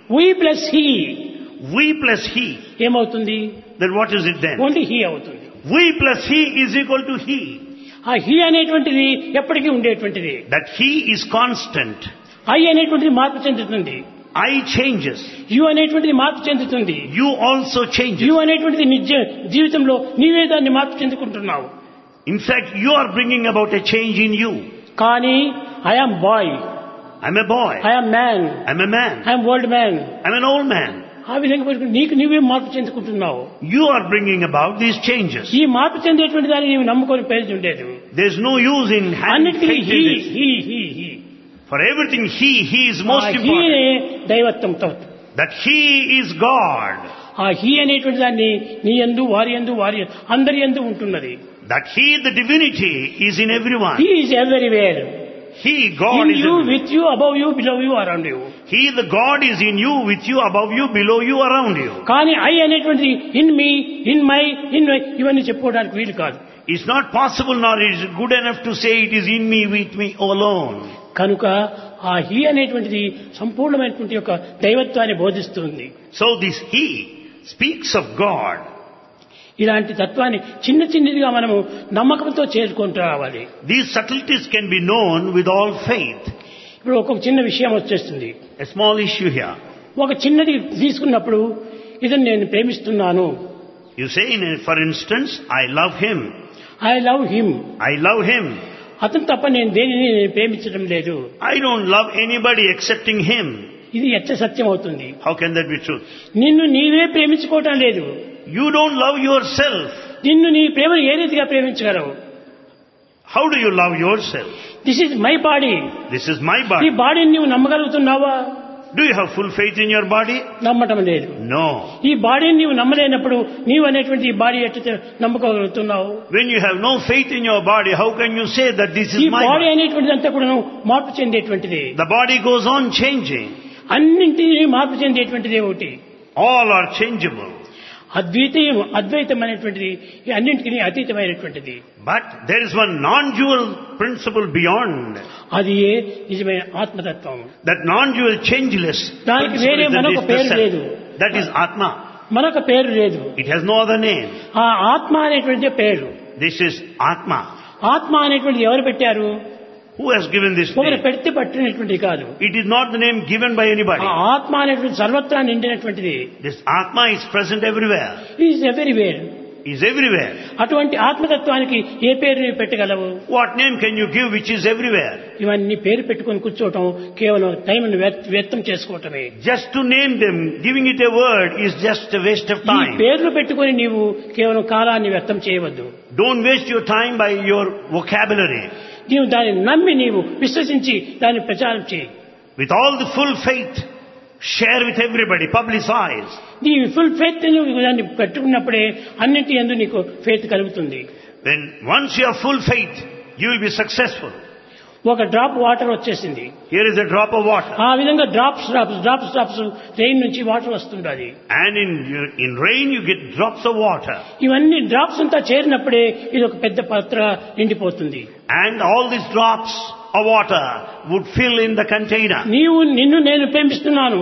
we plus he We plus he. ఏమవుతుంది? Then what is it then? Only he అవుతుంది. We plus he is equal to he. ఆ he అనేటువంటిది ఎప్పటికీ ఉండేటువంటిది. That he is constant. I అనేటువంటిది మార్పు చెందుతుంది. I changes. you అనేటువంటిది మార్పు చెందుతుంది. You also changes. you అనేటువంటిది నిజ జీవితంలో నీవే దాన్ని మార్పు చెందుకుంటున్నావు. In fact, you are bringing about a change in you. కానీ I am boy, I'm a boy. I am man, I'm a man. I am old man. I'm an old man. ఆ విధంగా నీకు నీవే మార్పు చెందుకుంటున్నావు. You are bringing about these changes. ఈ మార్పు చెందేటువంటి దాన్ని నీవు నమ్ముకొని పేరు ఉండేది. There's no use in having అన్నిటికీ faith in this. he For everything he is most హీనే important. దైవత్వంతో. That he is God. ఆ హీ అనేటువంటి దాన్ని నీ యందు వారి యందు వారి అందరి యందు ఉంటున్నది. That he, the divinity, is in everyone. He is everywhere. He, God, In is you, everywhere. with you, above you, below you, around you. He, the God, is in you, with you, above you, below you, around you. కానీ I అనేటువంటిది in me, in my ఇవన్నీ చెప్పుకోవడానికి వీలు కాదు. It's not possible nor is it good enough to say it is in me, with me alone. కనుక ఆ he అనేటువంటిది సంపూర్ణమైనటువంటి యొక్క దైవత్వాన్ని బోధిస్తుంది. So this he speaks of God. ఇలాంటి తత్వాన్ని చిన్న చిన్నదిగా మనము నమ్మకంతో చేరుకుంటూ రావాలి. These subtleties can be known with all faith. ఇప్పుడు ఒక చిన్న విషయం వచ్చేస్తుంది. A small issue here. ఒక చిన్నది తీసుకున్నప్పుడు ఇదని నేను ప్రేమిస్తున్నాను. You say, for instance, I love him. I love him. I love him. అతను తప్ప నేను దేనిని ప్రేమించడం లేదు. I don't love anybody excepting him. ఇది ఎట్ట సత్యం అవుతుంది? How can that be true? నిన్ను నీవే ప్రేమించుకోవటం లేదు. You don't love yourself. నిన్ను నీ ప్రేమను ఏ రీతిగా ప్రేమించగలవు? How do you love yourself? This is my body. This is my ఈ body. బాడీని నువ్వు నమ్మగలుగుతున్నావా? Do you have full faith in your body? నమ్మటం లేదు. No. ఈ బాడీని నీవు నమ్మలేనప్పుడు నీవు అనేటువంటి ఈ బాడీ ఎట్ట నమ్మగలుగుతున్నావు? When you have no faith in your body, how can you say that this ఈ is my బాడీ body? అనేటువంటిది అంతా కూడా మార్పు చెందేటువంటిది. The body goes on changing. అన్నింటినీ మార్పు చెందేటువంటిది ఒకటి. All are changeable. అద్వైతం అనేటువంటిది ఈ అన్నింటికి అతీతమైనటువంటిది. But there is one non-dual principle beyond. అది నిజమైన ఆత్మతత్వం. That non-dual changeless దానికి principle వేరే is that మరొక is the పేరు self. లేదు. That is Atma. మరొక పేరు లేదు. It has no other name. ఆ ఆత్మ అనేటువంటి పేరు. This is Atma. ఆత్మ అనేటువంటి ఎవరు పెట్టారు? Who has given this ఒకరు name? పెడితే పట్టినటువంటిది కాదు. It is not the name given by anybody. ఆ ఆత్మ అనేటువంటి సర్వత్రా నిండినటువంటిది. This Atma is present everywhere. Is everywhere. Is everywhere. అటువంటి ఆత్మతత్వానికి ఏ పేరు నీవు పెట్టగలవు? What name can you give which is everywhere? ఇవన్నీ పేరు పెట్టుకొని కూర్చోవటం కేవలం టైంను వ్యర్థం చేసుకోవటమే. Just to name them, giving it a word is just a waste of ఈ time. పేర్లు పెట్టుకొని నీవు కేవలం కాలాన్ని వ్యర్థం చేయవద్దు. Don't waste your time by your vocabulary. నీవు దాన్ని నమ్మి నీవు విశ్వసించి దాన్ని ప్రచారం చేయి. With all the full faith, share with everybody, publicize. నీ ఫుల్ ఫెయిత్ నువ్వు దాన్ని పెట్టుకున్నప్పుడే అన్నింటి యందు నీకు ఫెయిత్ కలుగుతుంది. When once you have full faith, you will be successful. ఒక డ్రాప్ వాటర్ వచ్చేసింది. Here is a drop of water. ఆ విధంగా డ్రాప్స్ రెయిన్ నుంచి water వస్తుండాలి. And in rain you get drops of water. ఇవన్నీ డ్రాప్స్ అంతా చేరినప్పుడే ఇది ఒక పెద్ద పాత్ర నిండిపోతుంది. And all these drops of water would fill in the container. నిన్ను నేను ప్రేమిస్తున్నాను,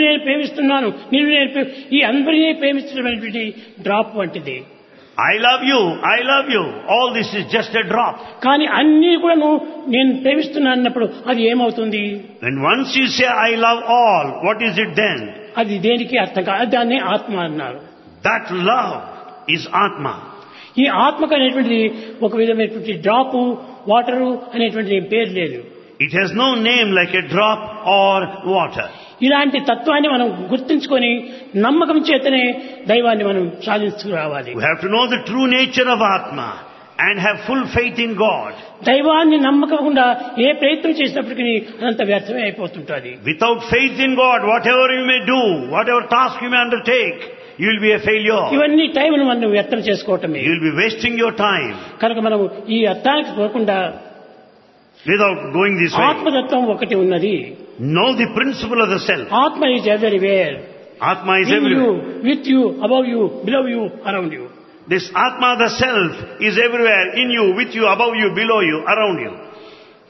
ఈ అందరినీ ప్రేమిస్తున్నటువంటి డ్రాప్ వంటిది. I love you. All this is just a drop. కానీ అన్నీ కూడా నేను ప్రేమిస్తున్నాను అన్నప్పుడు అది ఏమవుతుంది? When once you say I love all, what is it then? అది దేనికి అర్థం కాదు. దాన్ని ఆత్మ అన్నారు. That love is Atma. ఈ ఆత్మకు అనేటువంటిది ఒక విధమైనటువంటి డ్రాపు వాటరు అనేటువంటి పేరు లేదు. It has no name like a drop or water. ఇలాంటి తత్వాన్ని మనం గుర్తించుకొని నమ్మకం చేతనే దైవాన్ని మనం సాధించుకురావాలి. We have to know the true nature of Atma and have full faith in God. దైవాన్ని నమ్మకుండా ఏ ప్రయత్నం చేసినప్పటికీ అదంత వ్యర్థమే అయిపోతుంటుంది. Without faith in God, whatever you may do, whatever task you may undertake, you will be a failure. ఇవన్నీ టైంను మనం వ్యర్థం చేసుకోవటమే. You will be wasting your time. కనుక మనం ఈ అర్థానికి పోకుండా without going this way. ఆత్మతత్వం ఒకటి ఉన్నది. Know the principle of the self. ఆత్మ is everywhere. Atma is In everywhere. you, with you, above you, below you, around you. This Atma, the self, is everywhere, in you, with you, above you, below you, around you.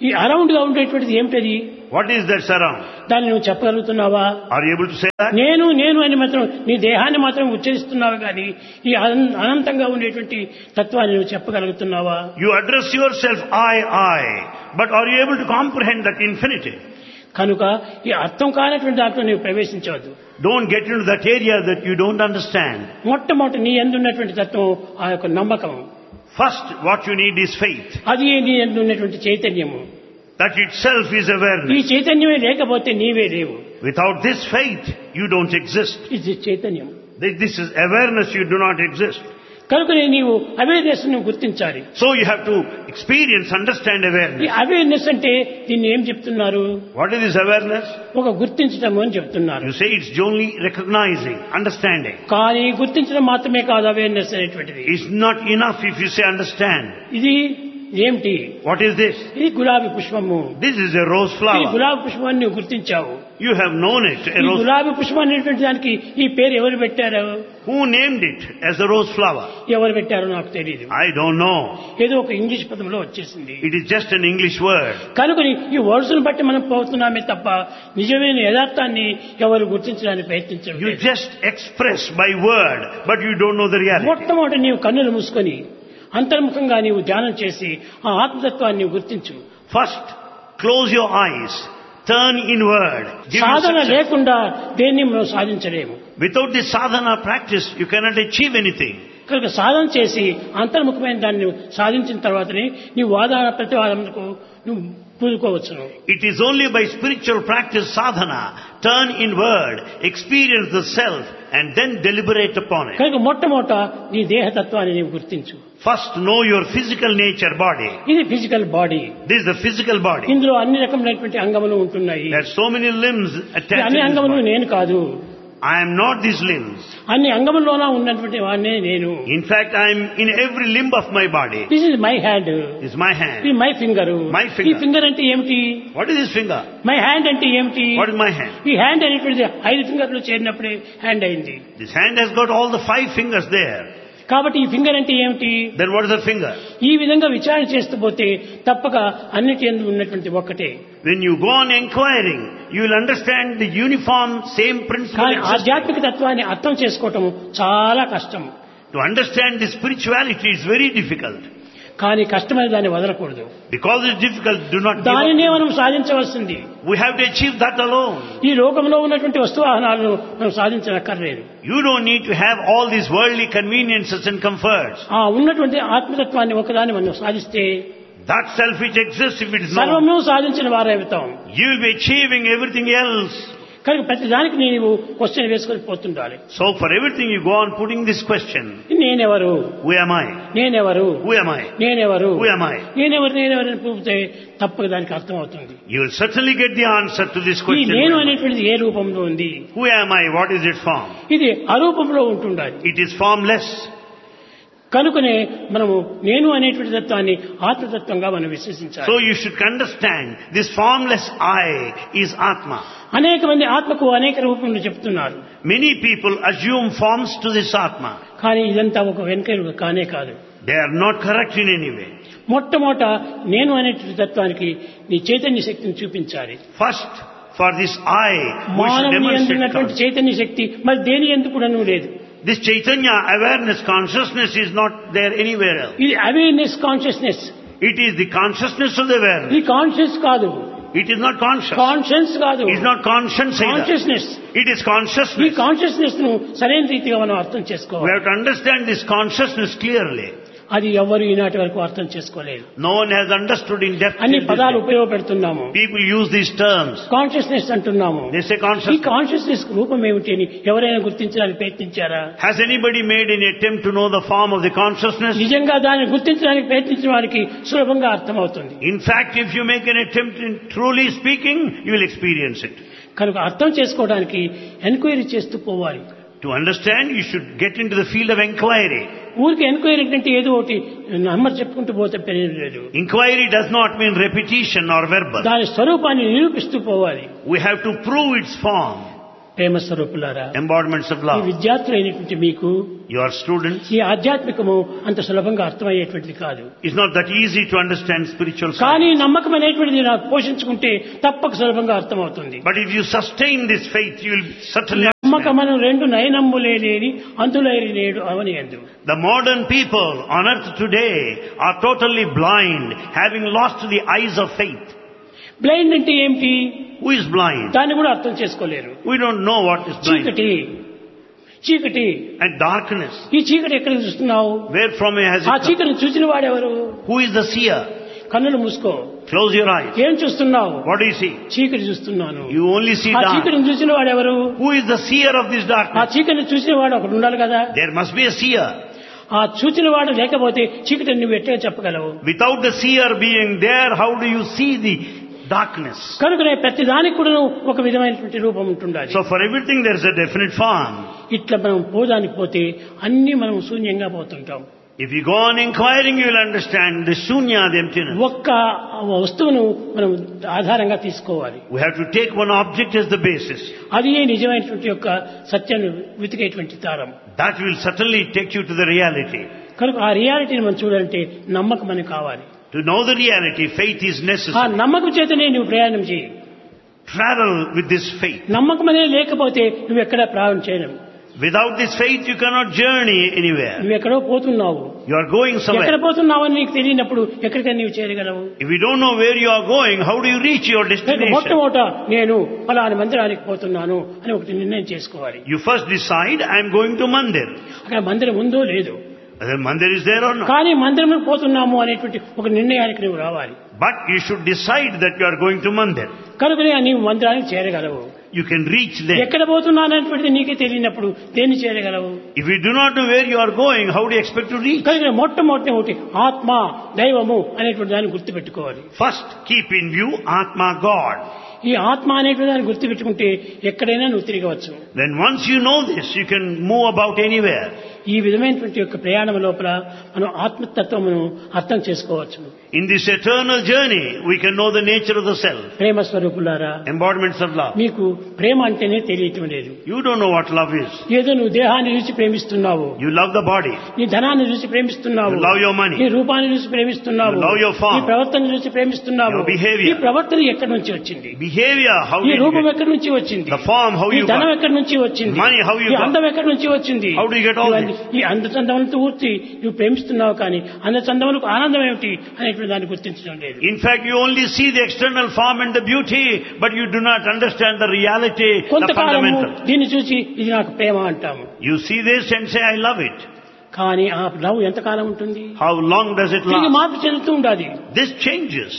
ఈ around గా ఉండేటువంటిది ఏమిటది? What is that surround? దాన్ని నువ్వు చెప్పగలుగుతున్నావా? Are you able to say that? నేను నేను అని మాత్రం నీ దేహాన్ని మాత్రం ఉచ్చరిస్తున్నావు కానీ ఈ అనంతంగా ఉండేటువంటి తత్వాన్ని నువ్వు చెప్పగలుగుతున్నావా? You address yourself, I. But are you able to comprehend that infinity? కనుక ఈ అర్థం కానటువంటి దాంట్లో నీవు ప్రవేశించవద్దు. Don't get into that area that you don't understand. మొట్టమొదటి నీ యందు ఉన్నటువంటి తత్వం ఆ యొక్క నమ్మకం. First, what you need is faith. అది నీ యందు ఉన్నటువంటి చైతన్యము. That itself is ఈ awareness. చైతన్యమే లేకపోతే నీవే లేవు. Without this faith, you don't exist. ఇది చైతన్యం. This is awareness, you do not exist. కనుకనే నీవు అవేర్నెస్ ను గుర్తించాలి. So you have to experience, understand ఈ awareness. అవేర్నెస్ అంటే దీన్ని ఏం చెప్తున్నారు? What is this awareness? ఒక గుర్తించడం అని చెప్తున్నారు. You say it's only recognizing, understanding. కానీ గుర్తించడం మాత్రమే కాదు అవేర్నెస్ అనేటువంటిది. It's not enough if you say understand. ఇది ఏమిటి? What is this? ఇది గులాబీ పుష్పము. This is a rose ఈ flower. గులాబీ పుష్పాన్ని నువ్వు గుర్తించావు. You have known it, a ఈ rose. గులాబీ పుష్పం అనేటువంటి దానికి ఈ పేరు ఎవరు పెట్టారు? Who named it as a rose flower? ఎవరు పెట్టారో నాకు తెలియదు. I don't know. ఏదో ఒక ఇంగ్లీష్ పదంలో వచ్చేసింది. It is just an English word. కనుకని ఈ వర్డ్స్ ను బట్టి మనం పోతున్నామే తప్ప నిజమైన యథార్థాన్ని ఎవరు గుర్తించడానికి You ప్రయత్నించలేదు. just express by word, but you don't know the reality. మొట్టమొదటి నీవు కన్నులు మూసుకొని అంతర్ముఖంగా నీవు ధ్యానం చేసి ఆ ఆత్మతత్వాన్ని నీవు గుర్తించు. First, close your eyes, turn inward. Give Sadhana you success. లేకుండా దేన్ని మనం సాధించలేము. Without this sadhana practice, you cannot achieve anything. కనుక సాధన చేసి అంతర్ముఖమైన దాన్ని సాధించిన తర్వాతనే నీ వాదన ప్రతివాదనకు నువ్వు పూనుకోవచ్చును. It is only by spiritual practice sadhana, turn inward, experience the self, and then deliberate upon it. కనుక మొట్టమొదట నీ దేహతత్వాన్ని నీవు గుర్తించు. First, know your physical nature, body. ఇది physical body. This is the physical body. ఇందులో అన్ని రకములైనటువంటి అంగములు ఉంటున్నాయి. There are so many limbs ఈ attached అన్ని to this అంగములు body. నేను కాదు. I am not these limbs. అన్ని అంగముల్లోనా ఉన్నటువంటి వాడినే నేను. In fact, I am in every limb of my body. This is my hand. This is my hand. ఇది my finger. My finger. ఈ finger అంటే ఏమిటి? What is this finger? My hand అంటే ఏమిటి? What is my hand? ఈ hand అనేటువంటిది 5 ఫింగర్లు చేరినప్పుడే hand అయింది. This hand has got all the 5 fingers there. కాబట్టి ఈ ఫింగర్ అంటే ఏమిటి? Then what is the finger? ఈ విధంగా విచారణ చేస్తూ పోతే తప్పక అన్నిటి యందు ఉన్నటువంటి ఒక్కటే. When you go on inquiring, you will understand the uniform same principle కానీ exists. ఆధ్యాత్మిక తత్వాన్ని అర్థం చేసుకోవటం చాలా కష్టం. To understand the spirituality is very difficult. కానీ కష్టమైన దాన్ని వదలకూడదు. Because it's difficult, do not give దానినే up. మనం సాధించవలసింది. We have to achieve that alone. ఈ లోకంలో ఉన్నటువంటి వస్తువాహనాలను మనం సాధించనక్కర్లేదు. You don't need to have all these worldly conveniences and comforts. ఆ ఉన్నటువంటి ఆత్మతత్వాన్ని ఒకదాన్ని మనం సాధిస్తే That self which exists, if it is known, సర్వము సాధించిన వారవుతాం. you will be achieving everything else. కనుక ప్రతి దానికి నీవు క్వశ్చన్ వేసుకొని పోతుండాలి. So for everything you go on putting this question. నేనెవరు? Who am I? నేనెవరు? Who am I? నేనెవరు? Who am I? నేనెవరు అని పూపితే తప్పక దానికి అర్థం అవుతుంది. You will certainly get the answer to this ఈ question. నేను Who am I? అనేటువంటిది ఏ రూపంలో ఉంది? Who am I? What is its form? ఇది అరూపంలో ఉంటుండాలి. It is formless. కనుకనే మనము నేను అనేటువంటి తత్వాన్ని ఆత్మతత్వంగా మనం విశ్వసించాలి. So you should understand this formless I is Atma. అనేక మంది ఆత్మకు అనేక రూపంలో చెప్తున్నారు. Many people assume forms to this Atma. కానీ ఇదంతా ఒక వెనుక కానే కాదు. They are not correct in any way. మొట్టమొదట నేను అనేటువంటి తత్వానికి నీ చైతన్య శక్తిని చూపించాలి. First, for this I, we should మానవుని demonstrate ఎందున్నటువంటి God. చైతన్య శక్తి మరి దేని ఎందుకు కూడా లేదు. This Chaitanya awareness, consciousness is not there anywhere else. ఇది awareness consciousness. It is the consciousness of the awareness. ఇది కాన్షియస్ కాదు. It is not conscious. Conscience కాదు. It is not conscience either. Consciousness. It is ఈ consciousness. Consciousness ను సరైన రీతిగా మనం అర్థం We చేసుకోవాలి. have to understand this consciousness clearly. అది ఎవరు ఈనాటి వరకు అర్థం చేసుకోలేదు. No one has understood in depth. అన్ని till this పదాలు day. ఉపయోగపెడుతున్నాము. People use these terms. Consciousness అంటున్నాము. They say ఈ consciousness. కాన్షియస్నెస్ రూపం ఏమిటి అని ఎవరైనా గుర్తించడానికి ప్రయత్నించారా? Has anybody made any attempt to know the form of the consciousness? నిజంగా దాన్ని గుర్తించడానికి ప్రయత్నించిన వారికి సులభంగా అర్థమవుతుంది. In fact, if you make an attempt in truly speaking, you will experience it. కనుక అర్థం చేసుకోవడానికి ఎంక్వైరీ చేస్తూ పోవాలి. To understand, you should get into the field of inquiry. ఊరికి ఎంక్వైరీ అంటే ఏదో ఒకటి నంబర్ చెప్పుకుంటూ పోతే పెరిగి లేదు. Inquiry does not mean repetition or verbal. దాని స్వరూపాన్ని నిరూపిస్తూ పోవాలి. We have to prove its form. ప్రేమ స్వరూపులారా, embodiments of ఈ love. విద్యార్థులైనటువంటి మీకు Your students, ఈ ఆధ్యాత్మికము అంత సులభంగా అర్థమయ్యేటువంటిది కాదు. it's not that easy to understand spiritual కానీ science. నమ్మకం అనేటువంటిది నాకు పోషించుకుంటే తప్పక సులభంగా అర్థమవుతుంది. But if you sustain this faith, you will certainly understand. నమ్మకమను రెండు నయనమ్ములే లేని అంతులైరి నేడు అవని అందు. The modern people on earth today are totally blind, having lost the eyes of faith. Blind అంటే ఏమిటి? Who is blind? దాన్ని కూడా అర్థం చేసుకోలేరు. We don't know what is blind. చీకటి, చీకటి. And darkness. ఈ చీకటి ఎక్కడ చూస్తున్నావు? Where from has ఆ it come? చీకటిని చూసిన వాడెవరు? Who is the seer? కన్నులు మూసుకో. Close your eyes. ఏం చూస్తున్నావు? What do you see? చీకటి చూస్తున్నాను. You only see ఆ dark. చీకటిని చూసిన వాడెవరు? Who is the seer of this ఆ darkness? చీకటిని చూసిన వాడు ఒకడు ఉండాలి కదా. There must be a seer. ఆ చూచిన వాడు లేకపోతే చీకటిని నువ్వు ఎట్లా చెప్పగలవు? Without the seer being there, how do you see the darkness? కనుకనే ప్రతి దానికి కూడా ఒక విధమైనటువంటి రూపం ఉంటుండాలి. So for everything there is a definite form. ఇట్లా మనం పోదానికి పోతే అన్ని మనం శూన్యంగా పోతుంటాం. If you go on inquiring, you will understand the shunya, the emptiness. ఒక్క వస్తువును మనం ఆధారంగా తీసుకోవాలి. We have to take one object as the basis. అది నిజమైనటువంటి యొక్క సత్యాన్ని వెతికేటువంటి దారం. That will certainly take you to the reality. కనుక ఆ రియాలిటీని మనం చూడాలంటే నమ్మకం మనకు కావాలి. To know the reality, faith is ఆ necessary. నమ్మకం చేతనే నువ్వు ప్రయాణం చేయి. Travel with this faith. నమ్మకం అనేది లేకపోతే నువ్వు ఎక్కడా ప్రయాణం చేయలేవు. Without this faith, you cannot journey anywhere. నువ్వు ఎక్కడో పోతున్నావు. You are going ఎక్కడ somewhere. పోతున్నావని నీకు తెలియనప్పుడు ఎక్కడికైనా నీవు చేరగలవు. If you don't know where you are going, how do you reach your destination? మొట్టమొదట నేను ఫలానా మందిరానికి పోతున్నాను అని ఒకటి నిర్ణయం చేసుకోవాలి. You first decide, I am going to Mandir. అక్కడ మందిరం ఉందో లేదు, Whether Mandir is there or not. కానీ మందిరం పోతున్నాము అనేటువంటి ఒక నిర్ణయానికి నువ్వు రావాలి. But you should decide that you are going to Mandir. కనుకనే నీవు మందిరానికి చేరగలవు. You can reach there. ఎక్కడ పోతున్నాను అనేటువంటిది నీకే తెలియనప్పుడు దేన్ని చేరగలవు? If you do not know where you are going, how do you expect to reach? కనుక మొట్టమొదటి ఒకటి ఆత్మ దైవము అనేటువంటి దాన్ని గుర్తుపెట్టుకోవాలి. First, keep in view Atma, God. ఈ ఆత్మ అనేటువంటి దాన్ని గుర్తుపెట్టుకుంటే ఎక్కడైనా నువ్వు తిరగవచ్చు. Then once you know this, you can move about anywhere. ఈ విధమైనటువంటి యొక్క ప్రయాణం లోపల మనం ఆత్మతత్వమును అర్థం చేసుకోవచ్చు. In this eternal journey, we can know the nature of the self. ప్రేమ స్వరూపులారా, Embodiments of love. మీకు ప్రేమ అంటేనే తెలియటం లేదు. You don't know what love is. ఏదో నువ్వు దేహాన్ని చూసి ప్రేమిస్తున్నావు, You love the body. నీ ధనాన్ని చూసి ప్రేమిస్తున్నావు, You love your money. నీ రూపాన్ని చూసి ప్రేమిస్తున్నావు, You love your form. నీ ప్రవర్తన చూసి ప్రేమిస్తున్నావు. Your behavior. ఈ ప్రవర్తన ఎక్కడి నుంచి వచ్చింది? Behavior, how ఈ you రూపం get. ఎక్కడి నుంచి వచ్చింది? The form, how ఈ you ధనం got. ఎక్కడి నుంచి వచ్చింది? Money, how you ఈ got. అందం ఎక్కడి నుంచి వచ్చింది? How do you get all ఇవన్నీ ఈ అందచందములతో ఊర్చి నువ్వు ప్రేమిస్తున్నావు, కానీ అందచందములకు ఆనందం ఏమిటి అనేటువంటి దాన్ని గుర్తించడం లేదు. In fact, you only see the external form and the beauty, but you do not understand the reality, the కొంతకాలము fundamental. దీన్ని చూసి ఇది నాకు ప్రేమ అంటాము, You see this and say, I love it. కానీ ఆ లవ్ ఎంతకాలం ఉంటుంది? How long does it తిరిగి last? మార్పు చెందుతూ ఉండాలి. This changes.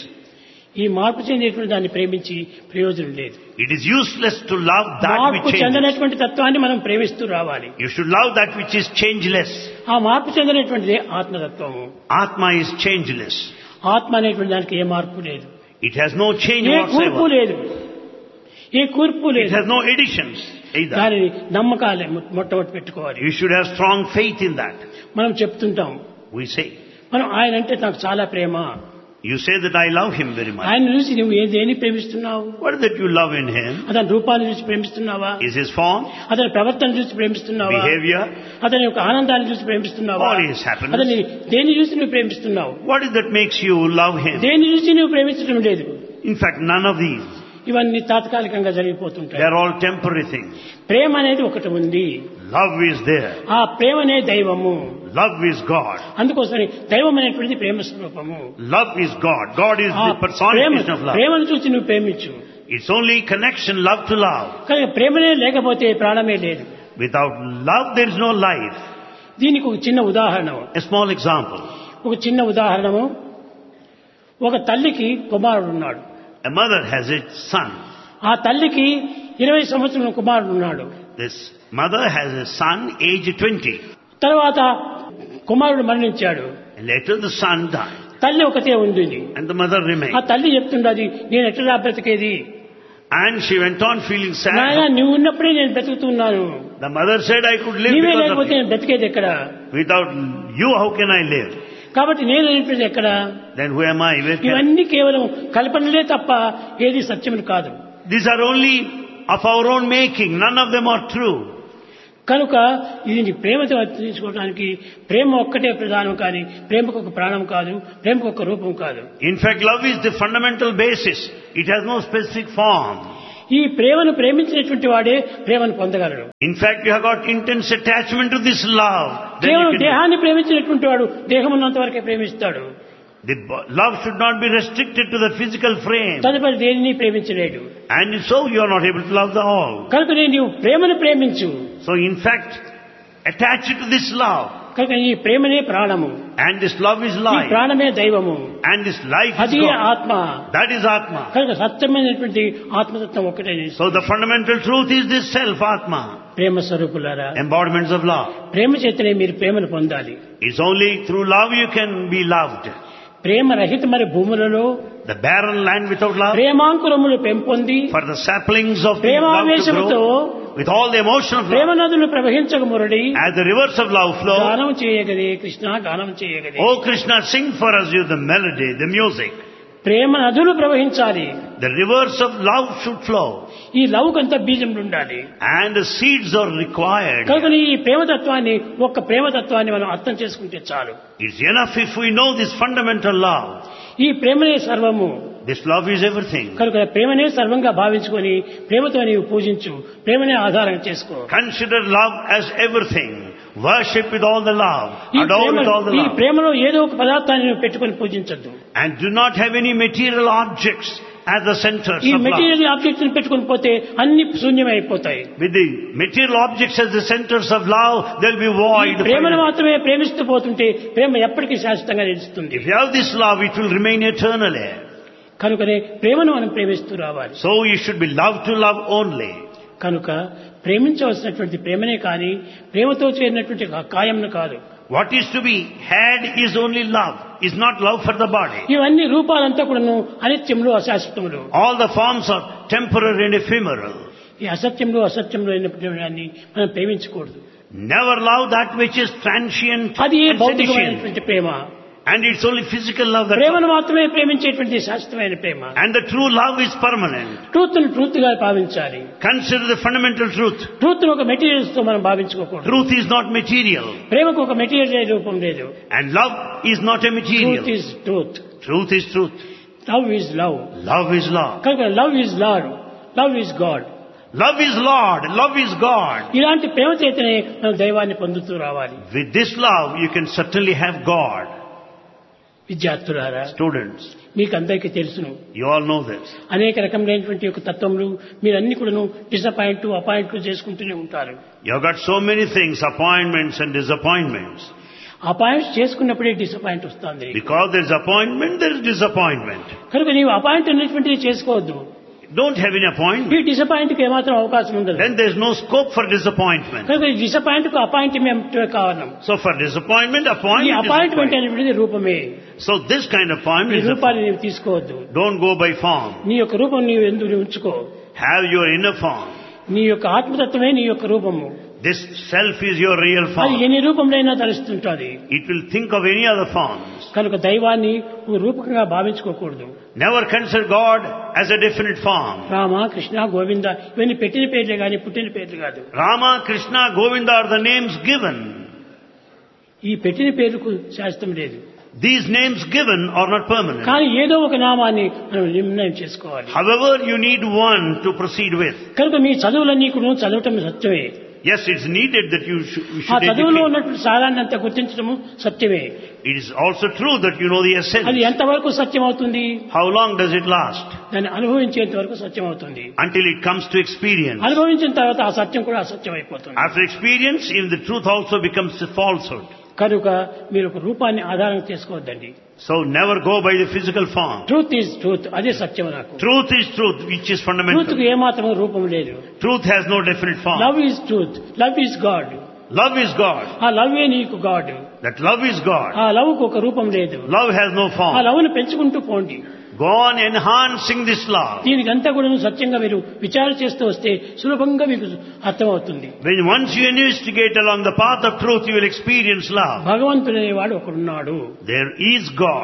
ఈ మార్పు చెందేటువంటి దాన్ని ప్రేమించి ప్రయోజనం లేదు. It is useless to love that మార్పు which changes. చెందినటువంటి తత్వాన్ని మనం ప్రేమిస్తూ రావాలి. You should love that which is changeless. ఆ మార్పు చెందినటువంటిదే ఆత్మతత్వము. Atma is changeless. ఆత్మ అనేటువంటి దానికి ఏ మార్పు లేదు, It has no change ఏ కూర్పు whatsoever. లేదు, ఏ కూర్పు It లేదు. has no additions either. దానిని నమ్మకాలే మొట్టమొదటి పెట్టుకోవాలి. You should have strong faith in that. మనం చెప్తుంటాం, We say. మనం ఆయన అంటే నాకు చాలా ప్రేమ. You say that I love him very much. ఆయన చూసి నువ్వు దేన్ని ప్రేమిస్తున్నావు? What is that you love in him? అతని రూపాన్ని చూసి ప్రేమిస్తున్నావా? Is his form, అతని ప్రవర్తన చూసి ప్రేమిస్తున్నావా? behavior? అతని యొక్క ఆనందాన్ని చూసి ప్రేమిస్తున్నావా? Or his happiness? అతని దేన్ని చూసి నువ్వు ప్రేమిస్తున్నావు? What is that makes you love him? దేన్ని చూసి నువ్వు ప్రేమించడం లేదు. In fact, none of these. ఇవన్నీ తాత్కాలికంగా They జరిగిపోతుంటాయి. are all temporary things. ప్రేమ అనేది ఒకటి ఉంది. Love is there. ఆ ప్రేమనే దైవము. Love is God. అందుకోసమే దైవం అనేటువంటిది ప్రేమ స్వరూపము. Love is God. God is ఆ the personification of love. ప్రేమను చూసి నువ్వు ప్రేమించు. It's only connection, love to love. కానీ ప్రేమనే లేకపోతే ప్రాణమే లేదు. Without love, there is no life. దీనికి ఒక చిన్న ఉదాహరణ, A small example. ఒక చిన్న ఉదాహరణము. ఒక తల్లికి కుమారుడు ఉన్నాడు. A mother has a son. ఆ తల్లికి 20 సంవత్సరాల కుమారుడు ఉన్నాడు. This mother has a son aged 20. తర్వాత కుమారుడు మరణించాడు. And later the son died. తల్లి ఒకతే ఉంది. And the mother ఆ remained. తల్లి చెప్తుండది, నేను ఎట్లా బ్రతికేది? And she went on feeling నాయనా sad. నువ్వు ఉన్నప్పుడే నేను బ్రతుకుతున్నాను, The mother said, I could live నీవే because of లేకపోతే you. నేను బ్రతికేది ఎక్కడ? Without you, how can I live? కాబట్టి నేను అనేటువంటిది ఎక్కడ? Then who am I? Where can I? ఇవన్నీ కేవలం కల్పనలే తప్ప ఏది సత్యములు కాదు. These are only of our own making. None of them are true. కనుక ఇది ప్రేమతో తీసుకోవడానికి ప్రేమ ఒక్కటే ప్రధానం, కానీ ప్రేమకు ఒక ప్రాణం కాదు, ప్రేమకు ఒక రూపం కాదు. In fact, love is the fundamental basis. It has no specific form. ఈ ప్రేమను ప్రేమించినటువంటి వాడే ప్రేమను పొందగలడు. In fact, you have got intense attachment to this love. Then you కేవలం can- దేహాన్ని ప్రేమించినటువంటి వాడు దేహం ఉన్నంత వరకే ప్రేమిస్తాడు. The love should not be restricted to the physical frame. తదుపరి దేనిని ప్రేమించలేడు. And so you are not able to love the all. కనుక నీవు ప్రేమను ప్రేమించు. So in fact, attach it to this love. కనుక ఈ ప్రేమనే ప్రాణము, And this love is ఈ life. ప్రాణమే దైవము, And this life is అది God. ఆత్మ. That is Atma. కనుక సత్యమైనటువంటి ఆత్మతత్వం ఒకటే. So the fundamental truth is this self, Atma. ప్రేమ స్వరూపులారా, Embodiments of love. ప్రేమ చేతనే మీరు ప్రేమను పొందాలి. It's only through love you can be loved. ప్రేమ రహితమైన భూములలో The barren land without love, ప్రేమాంకురములు పెంపొంది for the saplings of love to ప్రేమావేశముతో grow, with all the emotion of Prema love, నదులు ప్రవహించక Muradi as the rivers of love flow. గానం చేయగలే కృష్ణ, గానం చేయగలే. Oh Krishna, sing for us you the melody, the music. ప్రేమ నదులు ప్రవహించాలి. The rivers of love should flow. ఈ love కంతా బీజంలో ఉండాలి. And the seeds are required. కనుక ఈ ప్రేమతత్వాన్ని, ఒక్క ప్రేమతత్వాన్ని మనం అర్థం చేసుకుంటే చాలు. It's enough if we know this fundamental love. ఈ ప్రేమనే సర్వము. This love is everything. కనుక ప్రేమనే సర్వంగా భావించుకొని ప్రేమతో నీవు పూజించు, ప్రేమనే ఆధారం చేసుకో. Consider love as everything. Worship with all the love. ఈ Adore with all the ఈ love. ప్రేమలో ఏదో ఒక పదార్థాన్ని నువ్వు పెట్టుకొని పూజించద్దు. And do not have any material objects as the centers ఈ of love. మెటీరియల్ ఆబ్జెక్ట్స్ పెట్టుకొని పోతే అన్ని శూన్యమైపోతాయి. With the material objects as the centers of love, there will be void. ప్రేమను మాత్రమే ప్రేమిస్తూ పోతుంటే ప్రేమ ఎప్పటికీ శాశ్వతంగా నిలుస్తుంది. If you have this love, it will remain eternally. కనుకనే ప్రేమను మనం ప్రేమిస్తూ రావాలి. So you should be loved to love only. కనుక ప్రేమించవలసినటువంటి ప్రేమనే కానీ ప్రేమతో చేరినటువంటి కాయంను కాదు. What is to be had is only love, is not love for the body. ఇవన్నీ రూపాలంతా కూడాను అనిత్యములు, అశాశ్వతములు. All the forms are temporary and ephemeral. ఈ అసత్యంలో అసత్యంలో అయినటువంటి దాన్ని మనం ప్రేమించకూడదు. Never love that which is transient అది and seditious. భౌతికమైనటువంటి ప్రేమ. And it's only physical love that. ప్రేమను మాత్రమే ప్రేమించేటువంటి శాశ్వతమైన ప్రేమ. And the true love is permanent. Truth ను ట్రూత్ గా భావించాలి. Consider the fundamental truth. Truth ను ఒక మెటీరియల్స్ తో మనం భావించుకోకూడదు. Truth is not material. ప్రేమకు ఒక మెటీరియల్ రూపం లేదు. And love is not a material. Truth is truth. Truth is truth. Love is love. Love is love. కనుక love is lord, love is God. Love is Lord. Love is God. ఇలాంటి ప్రేమ చేతనే మనం దైవాన్ని పొందుతూ రావాలి. With this love, you can certainly have God. విద్యార్థులారా, Students, మీకు అందరికీ తెలుసును, you all know this. అనేక రకమైనటువంటి ఒక తత్వములు మీరన్ని కూడాను డిసప్పాయింట్ అపాయింట్లు చేసుకుంటూనే ఉంటారు. You have got so many things, appointments and disappointments. Appoint చేసుకున్నప్పుడే disappoint వస్తుంది. Because there is appointment, there is disappointment. కనుక నీవు అపాయింట్ అనేటువంటిది చేసుకోవద్దు. Don't have any appointment. ఈ డిసప్పాయింట్ కి ఏమాత్రం అవకాశం ఉండదు. Then there is no scope for disappointment. కనుక ఈ డిసప్పాయింట్ కు అపాయింట్మెంట్ కారణం. So for disappointment, ఈ appointment is అపాయింట్మెంట్ required. అనేటువంటిది రూపమే. So this kind of ఈ appointment is a రూపాన్ని నీవు తీసుకోవద్దు. Don't go by form. నీ యొక్క రూపం నీవు ఎందుకు ఉంచుకో. Have your inner form. నీ యొక్క ఆత్మతత్వమే నీ యొక్క రూపము. This self is your real అది form. ఎన్ని రూపంలోనైనా తలుస్తుంటుంది. It will think of any other forms. కనుక దైవాన్ని నువ్వు రూపకంగా భావించుకోకూడదు. Never consider God as a definite form. Rama, Krishna, Govinda ఇవన్నీ పెట్టిన పేర్లే కానీ పుట్టిన పేర్లు కాదు. Rama, Krishna, Govinda are the names given. ఈ పెట్టిన పేర్లకు శాశ్వతం లేదు. These names given are not permanent. కానీ ఏదో ఒక నామాన్ని మనం నిర్ణయం చేసుకోవాలి. However, you need one to proceed with. కనుక మీ చదువులన్నీ కూడా చదవటం సత్యమే. Yes, it's needed that you ఆ should చదువులో educate. ఉన్నటువంటి సారాన్ని అంతా గుర్తించడము సత్యమే. It is also true that you know the అది essence. ఎంతవరకు సత్యం అవుతుంది? How long does it last? దాన్ని అనుభవించేంత వరకు సత్యం అవుతుంది. Until it comes to experience. అనుభవించిన తర్వాత ఆ సత్యం కూడా అసత్యం అయిపోతుంది. After experience, even the truth also becomes a falsehood. కనుక మీరు ఒక రూపాన్ని ఆధారం చేసుకోవద్దండి. So never go by the physical form. Truth is truth, అదే సత్యం నాకు. Truth is truth, which is truth fundamental. కు ఏమాత్రం రూపం లేదు. Truth has no definite form. Love is truth, love is God. Love is God. ఆ లవ్వే నీకు God. That love is God. ఆ love కు ఒక రూపం లేదు. Love has no ఆ form. లవ్ ను పెంచుకుంటూ పోండి. Go on enhancing this love. దీనికంతా కూడా సత్యంగా మీరు విచారణ చేస్తూ వస్తే సులభంగా మీకు అర్థమవుతుంది. When once you investigate along the path of truth, you will experience love. భగవంతుడు అనేవాడు ఒకడున్నాడు. There is God.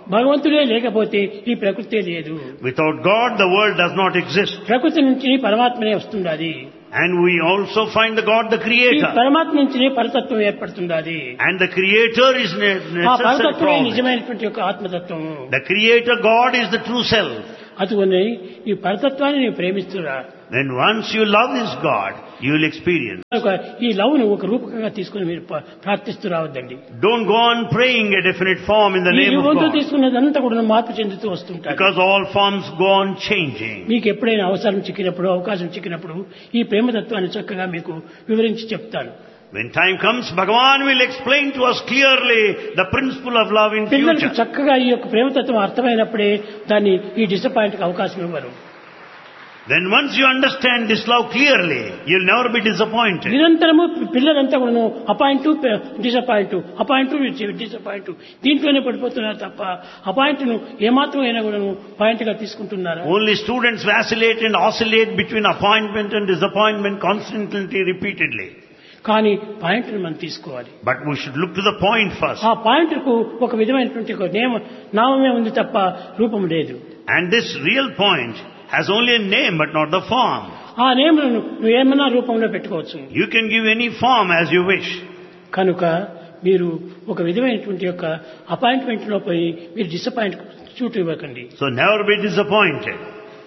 భగవంతుడే లేకపోతే ఈ ప్రకృతి లేదు. Without God, the world does not exist. ప్రకృతి నుంచి పరమాత్మనే వస్తుండాలి. And we also find the God, the ఈ Creator. పరమాత్మ నుంచి పరతత్వం ఏర్పడుతుండాలి. And the Creator is ఆ necessary పరతత్వమే for all. నిజమైనటువంటి యొక్క ఆత్మతత్వం. The Creator God is the true self. అటువనే ఈ పరతత్వాన్ని నీవు ప్రేమిస్తురా. Then once you love this God, you will experience. ఈ లవ్ ను ఒక రూపకంగా తీసుకుని మీరు ప్రార్థిస్తూ రావద్దండి. Don't go on praying a definite form in the ఈ name of రూపంతో God. తీసుకున్నదంతా కూడా మార్పు చెందుతూ వస్తుంటారు. Because all forms go on changing. మీకు ఎప్పుడైనా అవసరం చిక్కినప్పుడు, అవకాశం చిక్కినప్పుడు ఈ ప్రేమతత్వాన్ని చక్కగా మీకు వివరించి చెప్తాను. When time comes, Bhagavan will explain to us clearly the principle of love in పిల్లలకు future. చక్కగా ఈ యొక్క ప్రేమతత్వం అర్థమైనప్పుడే దాన్ని ఈ డిసప్పాయింట్ కి అవకాశం ఇవ్వరు. Then once you understand this love clearly, you'll never be disappointed. నిరంతరము పిల్లలంతా కూడా అపాయింట్ డిసప్పాయింట్, అపాయింట్ డిసప్పాయింట్ దీంట్లోనే పడిపోతున్నారు తప్ప అపాయింట్ ను ఏమాత్రం అయినా కూడా పాయింట్ గా తీసుకుంటున్నారా? Only students vacillate and oscillate between appointment and disappointment constantly, repeatedly. కానీ పాయింట్ ను మనం తీసుకోవాలి. But we should look to the point first. ఆ పాయింట్ కు ఒక విధమైనటువంటి ఒక నామమే ఉంది తప్ప రూపం లేదు. And this real point has only a name but not the form. ఆ నేమ్ను నువ్వు ఏమన్నా రూపంలో పెట్టుకోవచ్చు. You can give any form as you wish. కనుక మీరు ఒక విధమైనటువంటి యొక్క అపాయింట్మెంట్ లో పోయి మీరు డిసప్పాయింట్ చూటు ఇవ్వకండి. So never be disappointed.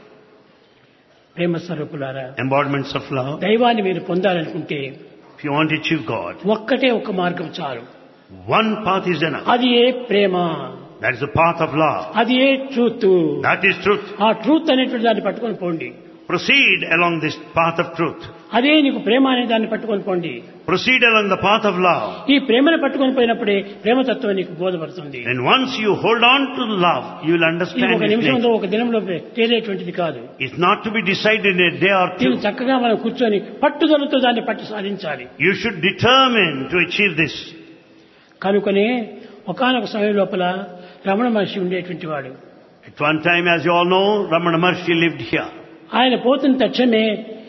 ప్రేమ స్వరూపులారా, Embodiments of love. దైవాన్ని మీరు పొందాలనుకుంటే If you want to achieve God, ఒక్కటే ఒక మార్గం చాలు. one path is enough. అది ఏ ప్రేమ, That is the path of love. అది ఏ ట్రూత్. That is truth. ఆ ట్రూత్ అనేటువంటి దాన్ని పట్టుకొని పోండి. Proceed along this path of truth. అదే నీకు ప్రేమ అనే దాన్ని పట్టుకొని పోండి. Proceed along the path of love. ఈ ప్రేమను పట్టుకొని పోయినప్పుడే ప్రేమతత్వం నీకు బోధపడుతుంది. And once you hold on to love, you will ఇది understand ఒక its నిమిషంలో nature. ఒక దినంలో తేలేటువంటిది కాదు. It's not to be decided in a day or two. దీన్ని చక్కగా మనం కూర్చొని పట్టుదలతో దాన్ని పట్టి సాధించాలి. You should determine to achieve this. కనుకనే ఒకానొక సమయం లోపల రమణ మహర్షి ఉండేటువంటి వాడు. At one time, as you all know, Ramana Maharshi lived here. ఆయన పోతున్న తక్షణమే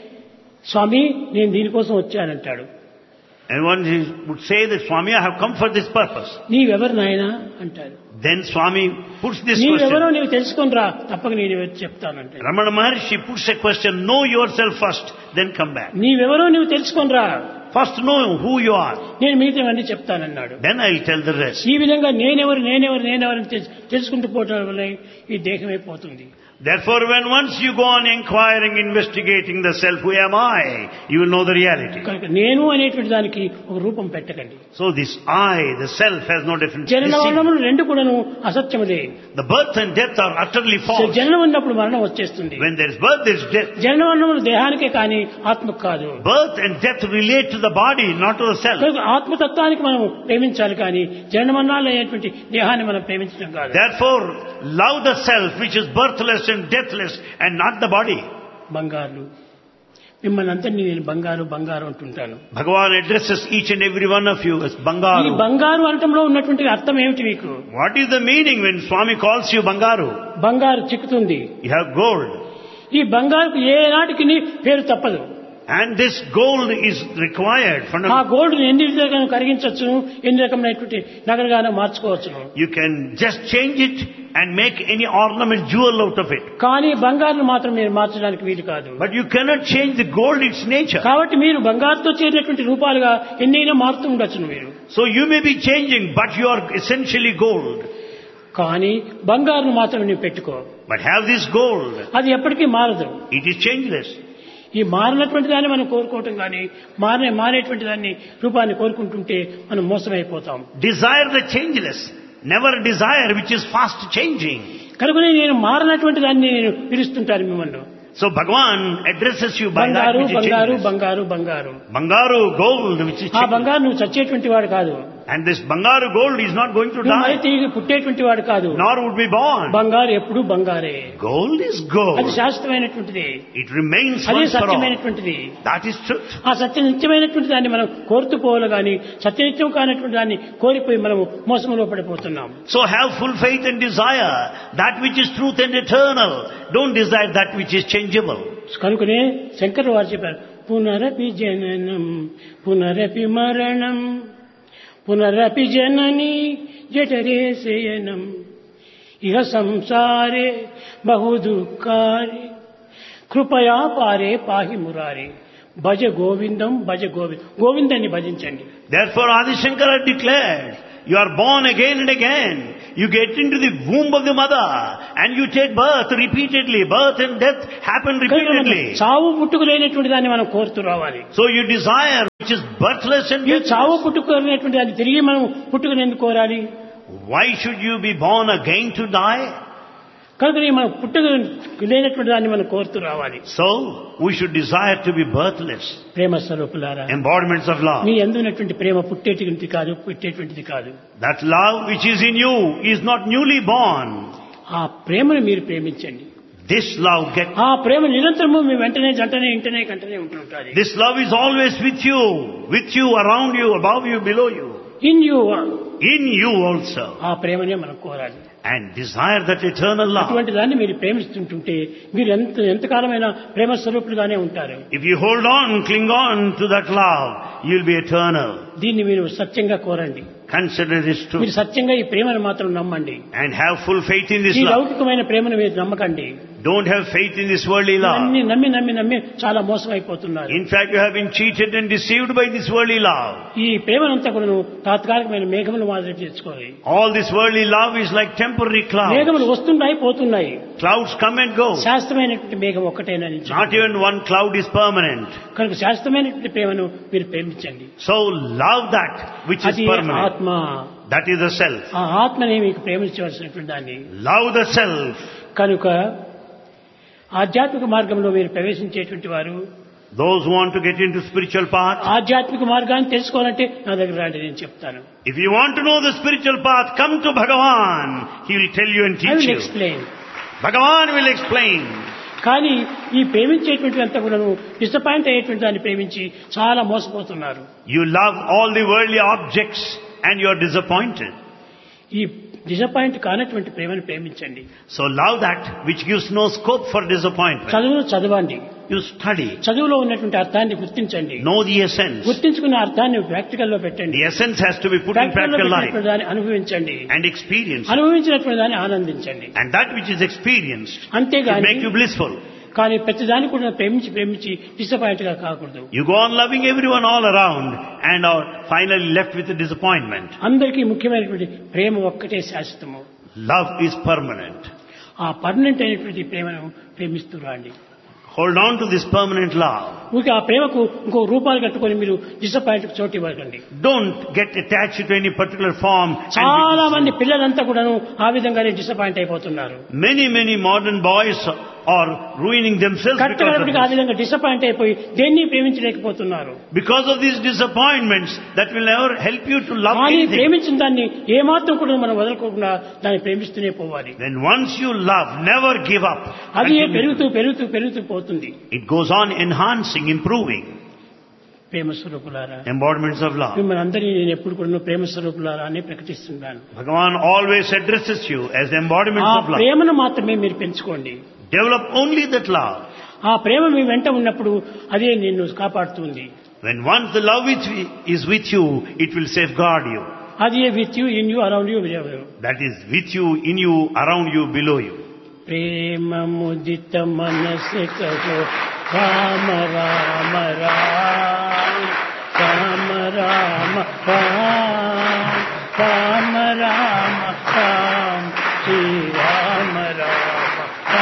స్వామి నేను దీనికోసం వచ్చానంటాడు. And one would say that, Swami, I have come for this purpose. నీవెవరు నాయనా అంటాడు. Then Swami puts this నీవెవరో question. నీవు తెలుసుకొని రా, తప్పక నేను చెప్తానంటాడు. Ramana Maharshi puts a question, know yourself first, then come back. నీవెవరో నీవు తెలుసుకొని రా, First know who you are, నేను మిగతావన్నీ చెప్తానన్నాడు. then I'll tell the rest. ఈ విధంగా నేనెవరు తెలుసుకుంటూ పోవడం వల్ల ఈ దేహమైపోతుంది. Therefore, when once you go on inquiring, investigating the self, who am I, you will know the reality. కనుక నేను అనేటువంటి దానికి ఒక రూపం పెట్టకండి. So this I, the self, has no difference. జనన మరణములు రెండు కూడాను అసత్యములే. The birth and death are utterly false. జననం ఉన్నప్పుడు మరణం వచ్చేస్తుంది. When there is birth, there is death. జనన మరణములు దేహానికే కానీ ఆత్మకు కాదు. Birth and death relate to the body, not to the self. కనుక ఆత్మతత్వానికి మనం ప్రేమించాలి కానీ జనన మరణాలు అనేటువంటి దేహాన్ని మనం ప్రేమించడం కాదు. Therefore, love the self, which is birthless and deathless, and not the body. బంగారు మిమ్మల్ని అందరినీ నేను బంగారు అంటుంటాను. Bhagavan addresses each and every one of you as ఈ Bangaru. బంగారు అనటంలో ఉన్నటువంటి అర్థం ఏమిటి మీకు? What is the meaning when Swami calls you Bangaru? బంగారు చిక్కుతుంది. You have gold. ఈ బంగారుకు ఏ నాటికి పేరు తప్పదు. And this gold is required. ఆ గోల్డ్ ఎన్ని విధాలుగా కరిగించవచ్చును, ఎన్ని రకమైనటువంటి నగలుగానో మార్చుకోవచ్చును. You can just change it and make any ornament, jewel out of it. కానీ బంగారును మాత్రం మీరు మార్చడానికి వీలు కాదు. But you cannot change the gold, its nature. కాబట్టి మీరు బంగారుతో చేరినటువంటి రూపాలుగా ఎన్నైనా మారుతూ ఉండొచ్చును మీరు. So you may be changing, but you are essentially gold. కానీ బంగారును మాత్రం నువ్వు పెట్టుకో. But have this gold. అది ఎప్పటికీ మారదు. It is changeless. ఈ మారినటువంటి దాన్ని మనం కోరుకోవటం కానీ మారేటువంటి దాన్ని రూపాన్ని కోరుకుంటుంటే మనం మోసమైపోతాం. Desire the changeless. Never desire which is fast changing. కనుకనే నేను మారినటువంటి దాన్ని నేను పిలుస్తుంటాను మిమ్మల్ని. So Bhagavan addresses you by that which is changeless. బంగారు Bangaru, gold, which is ఆ changeless. బంగారు నువ్వు చచ్చేటువంటి వాడు కాదు. And this Bangaru gold is not going to నువ్వు మరి die, తిరిగి పుట్టేటువంటి వాడు కాదు. nor would be born. బంగారు ఎప్పుడు బంగారే. Gold is అది gold. శాశ్వతమైనటువంటిది. It remains అదే once for all. సత్యమైనటువంటిది. That is truth. ఆ సత్యనిత్యమైనటువంటి దాన్ని మనం కోరుతూ పోవాలి కానీ సత్యనిత్యం కానటువంటి దాన్ని కోరిపోయి మనము మోసంలో పడిపోతున్నాం. So have full faith and desire that which is truth and eternal. Don't desire that which is changeable. కనుకనే శంకరులు వారు చెప్పారు, పునరపి జననం పునరపి మరణం పునరపి జనని జఠరే శయనం. ఇహ సంసారే బహు దుఃఖారే కృపయా పారే పాహి మురారే భజ గోవిందం భజ గోవిందాన్ని భజించండి. Therefore Adi Shankara declared, you are born again and again. You get into the womb of the mother and you take birth repeatedly. Birth and death happen repeatedly. చావు పుట్టుకులేనటువంటి దాన్ని మనం కోరుతూ రావాలి. So you desire which is birthless and ఈ deathless. చావు పుట్టుకునేటువంటి దాన్ని తిరిగి మనం పుట్టుకుని ఎందుకు కోరాలి? Why should you be born again to die? కనుక మనం పుట్టుకులేనటువంటి దాన్ని మనం కోరుతూ రావాలి. So we should desire to be birthless. ప్రేమ స్వరూపులారా, Embodiments of love. మీ అందున్నటువంటి ప్రేమ పుట్టేటువంటిది కాదు, పుట్టేటువంటిది కాదు. That love which is in you is not newly born. ఆ ప్రేమను మీరు ప్రేమించండి. This love ఆ ప్రేమ నిరంతరము మీ వెంటనే జంటనే ఇంటనే కంటనే ఉంటుంటుంది. This love is always with you, around you, above you, below you. In you also. ఆ ప్రేమనే మనం కోరాలి. And desire that eternal love. అటువంటి దాన్ని మీరు ప్రేమిస్తుంటుంటే మీరు ఎంతకాలమైన ప్రేమ స్వరూపులుగానే ఉంటారు. If you hold on, cling on to that love, you will be eternal. దీన్ని మీరు సత్యంగా కోరండి. Consider this true. మీరు సత్యంగా ఈ ప్రేమను మాత్రం నమ్మండి. And have full faith in this ఈ love. లౌకికమైన ప్రేమను మీరు నమ్మకండి. Don't have faith in this worldly love. అన్ని నమ్మి చాలా మోసం అయిపోతున్నారు. In fact, you have been cheated and deceived by this worldly love. ఈ ప్రేమనంతా కూడా తాత్కాలికమైన మేఘములు మాదిరి తెచ్చుకోవాలి. All this worldly love is like temporary clouds. మేఘములు వస్తున్నాయి పోతున్నాయి. Clouds come and go. శాశ్వతమైనటువంటి మేఘం ఒక్కటేనని. Not even one cloud is permanent. కనుక శాశ్వతమైనటువంటి ప్రేమను మీరు ప్రేమించండి. So love that which is permanent. ఆత్మ. That is the self. ఆ ఆత్మనే మీకు ప్రేమించవలసినటువంటి దాన్ని. Love the self. కనుక ఆధ్యాత్మిక మార్గంలో మీరు ప్రవేశించేటువంటి వారు, those who want to get into spiritual path, ఆధ్యాత్మిక మార్గాన్ని తెలుసుకోవాలంటే నా దగ్గర రండి, నేను చెప్తాను. If you want to know the spiritual path, come to Bhagavan. He will tell you and teach you. I will explain. Bhagavan will explain. కానీ ఈ ప్రేమించేటువంటి అంతా కూడా డిసప్పాయింట్ అయ్యేటువంటి దాన్ని ప్రేమించి చాలా మోసపోతున్నారు. You love all the worldly objects and you are disappointed. ఈ disappoint కానటువంటి ప్రేమను ప్రేమించండి. So love that which gives no scope for disappointment. చదవండి. You study. చదువులో ఉన్నటువంటి అర్థాన్ని గుర్తించండి. Know the essence. గుర్తించుకున్న అర్థాన్ని ప్రాక్టికల్ లో పెట్టండి. The essence has to be put in practical life. దాన్ని అనుభవించండి. And experience. అనుభవించినటువంటి దాన్ని ఆనందించండి. And that which is experienced అంతేగాని will make you blissful. కానీ ప్రతిదాన్ని కూడా ప్రేమించి డిసప్పాయింట్ గా కాకూడదు. You go on loving everyone all around and are finally left with a disappointment. అందరికీ ముఖ్యమైనటువంటి ప్రేమ ఒక్కటే శాశ్వతము. Love is permanent. ఆ పర్మనెంట్ అయినటువంటి ప్రేమను ప్రేమిస్తూ రండి. Hold on to this permanent love. ఊరికే ఆ ప్రేమకు ఇంకో రూపాలు కట్టుకొని మీరు డిసప్పాయింట్ చోటు ఇవ్వకండి. Don't get attached to any particular form. చాలా మంది పిల్లలంతా కూడాను ఆ విధంగానే డిసప్పాయింట్ అయిపోతున్నారు. Many modern boys are ruining themselves because of ఆ విధంగా డిసప్పాయింట్ అయిపోయి దేన్ని ప్రేమించలేకపోతున్నారు. Because of these disappointments that will never help you to love anything. ప్రేమించిన దాన్ని ఏమాత్రం కూడా మనం వదలకోకుండా దాన్ని ప్రేమిస్తూనే పోవాలి. Then once you love, never give up. అది పెరుగుతూ పోతుంది. It goes on enhancing, improving. ప్రేమ స్వరూపులారా, embodiments of love. మిమ్మల్ని అందరినీ నేను ఎప్పుడు కూడా ప్రేమ స్వరూపులారా అని ప్రకటిస్తున్నాను. Bhagavan always addresses you as the embodiments of love. ప్రేమను మాత్రమే మీరు పెంచుకోండి. Develop only that love. ఆ ప్రేమ మీ వెంట ఉన్నప్పుడు అదే నిన్ను కాపాడుతుంది. When once the love is with you, it will safeguard you. అది with you, in you, around you. That is with you, in you, around you, below you. ప్రేమ ముదిత మనసే కహో రామ రామ రామ రామ రామ రామ